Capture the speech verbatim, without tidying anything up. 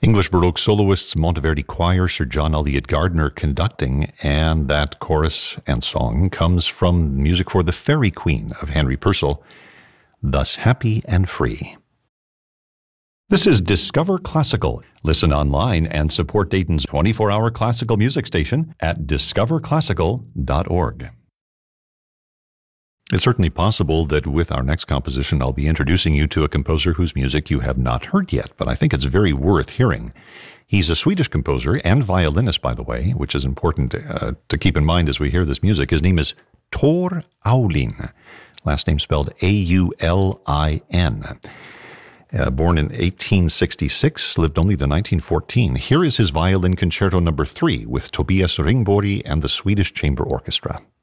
English Baroque soloists, Monteverdi Choir, Sir John Eliot Gardiner conducting, and that chorus and song comes from music for the Fairy Queen of Henry Purcell, Thus Happy and Free. This is Discover Classical. Listen online and support Dayton's twenty-four hour classical music station at discover classical dot org. It's certainly possible that with our next composition, I'll be introducing you to a composer whose music you have not heard yet, but I think it's very worth hearing. He's a Swedish composer and violinist, by the way, which is important uh, to keep in mind as we hear this music. His name is Tor Aulin, last name spelled A U L I N. Uh, born in eighteen sixty-six, lived only to nineteen fourteen. Here is his Violin Concerto number three with Tobias Ringbori and the Swedish Chamber Orchestra.